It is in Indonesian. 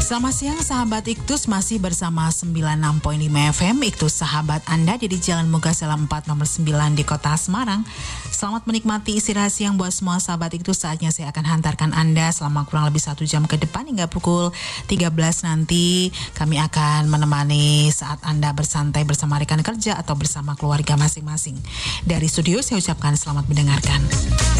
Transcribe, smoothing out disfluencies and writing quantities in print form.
Selamat siang sahabat Iktus, masih bersama 96.5 FM Iktus sahabat Anda di Jalan Muga Salam 4 nomor 9 di Kota Semarang. Selamat menikmati istirahat siang buat semua sahabat Iktus. Saatnya saya akan hantarkan Anda selama kurang lebih 1 jam ke depan hingga pukul 13 nanti. Kami akan menemani saat Anda bersantai bersama rekan kerja atau bersama keluarga masing-masing. Dari studio saya ucapkan selamat mendengarkan.